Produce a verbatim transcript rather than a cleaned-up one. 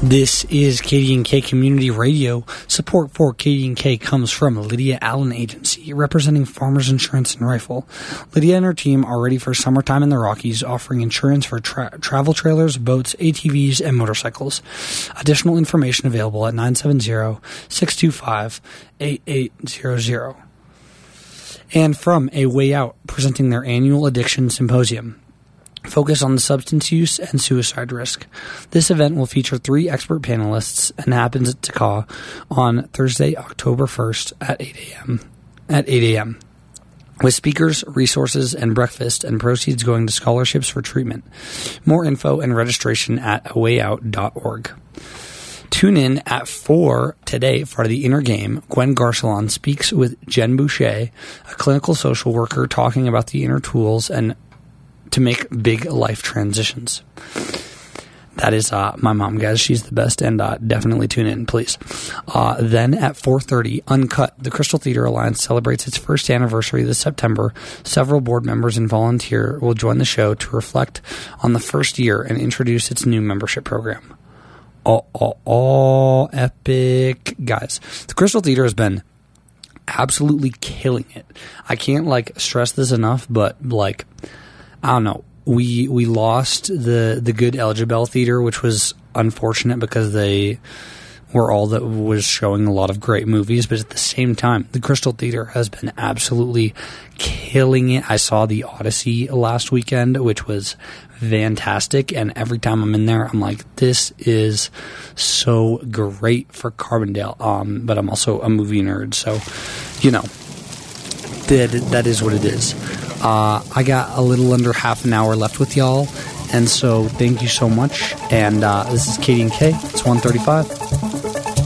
This is K D and K Community Radio. Support for K D and K comes from Lydia Allen Agency, representing Farmers Insurance and Rifle. Lydia and her team are ready for summertime in the Rockies, offering insurance for tra- travel trailers, boats, A T Vs, and motorcycles. Additional information available at nine seven zero, six two five, eight eight zero zero. And from A Way Out, presenting their annual Addiction Symposium. Focus on the substance use and suicide risk. This event will feature three expert panelists and happens at T C A on Thursday, October first at eight a.m. at eight a.m. with speakers, resources, and breakfast, and proceeds going to scholarships for treatment. More info and registration at a way out dot org. Tune in at four today for The Inner Game. Gwen Garcelon speaks with Jen Boucher, a clinical social worker, talking about the inner tools and to make big life transitions. That is uh, my mom, guys. She's the best, and uh, definitely tune in, please. Uh, then at four thirty, Uncut, the Crystal Theater Alliance celebrates its first anniversary this September. Several board members and volunteer will join the show to reflect on the first year and introduce its new membership program. Oh, oh, oh, epic. Guys, the Crystal Theater has been absolutely killing it. I can't, like, stress this enough, but, like, I don't know. We we lost the the good Elgibel Theater, which was unfortunate because they were all that was showing a lot of great movies. But at the same time, the Crystal Theater has been absolutely killing it. I saw the Odyssey last weekend, which was fantastic. And every time I'm in there, I'm like, this is so great for Carbondale. Um, but I'm also a movie nerd, so you know that that is what it is. Uh, I got a little under half an hour left with y'all, and so thank you so much. And uh, this is K D and K. It's one thirty-five.